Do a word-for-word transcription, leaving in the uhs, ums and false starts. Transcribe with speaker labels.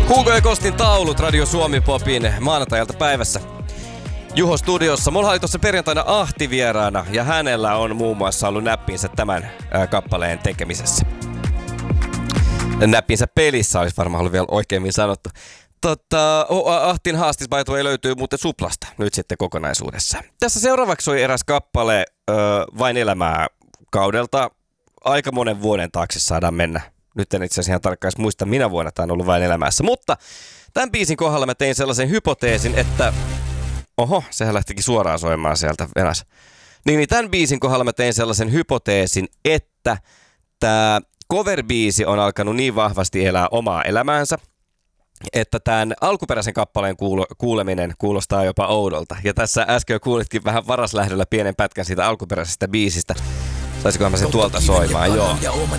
Speaker 1: Hugo ja Kostin taulut Radio Suomi Popin maanantajalta päivässä. Juho studiossa. Mulla oli tuossa perjantaina Ahti vieraana ja hänellä on muun muassa ollut näppinsä tämän ää, kappaleen tekemisessä. Näppinsä pelissä olisi varmaan ollut vielä oikeimmin sanottu. Tota, Ahtin haastis by the way löytyy muuten Suplasta nyt sitten kokonaisuudessa. Tässä seuraavaksi oli eräs kappale ö, Vain elämää kaudelta. Aika monen vuoden taakse saadaan mennä. Nyt en itse asiassa ihan tarkkaan muista, minä vuonna tämä on ollut Vain elämässä. Mutta tämän biisin kohdalla mä tein sellaisen hypoteesin, että... Oho, sehän lähtikin suoraan soimaan sieltä venäs. Niin, niin tämän biisin kohdalla mä tein sellaisen hypoteesin, että tämä cover-biisi on alkanut niin vahvasti elää omaa elämäänsä, että tämän alkuperäisen kappaleen kuulo- kuuleminen kuulostaa jopa oudolta. Ja tässä äsken jo kuulitkin vähän varaslähdöllä pienen pätkän siitä alkuperäisestä biisistä. Saisikohan mä sen tuolta soimaan? Joo.